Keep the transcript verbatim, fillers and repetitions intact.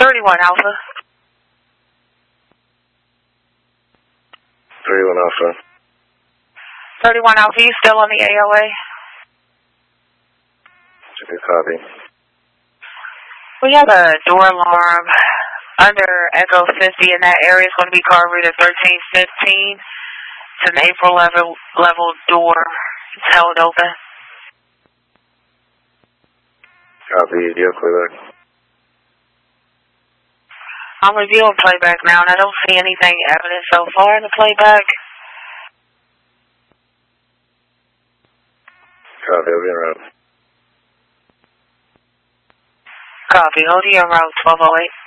thirty-one Alpha. thirty-one Alpha. thirty-one Alpha, you still on the A O A? Okay, copy. We have a door alarm under Echo fifty in that area. It's going to be car route at thirteen fifteen. It's an April level, level door. It's held open. Copy, you have playback. I'm reviewing playback now, and I don't see anything evident so far in the playback. Copy, I'll be en route. Copy, hold you en route, twelve oh eight.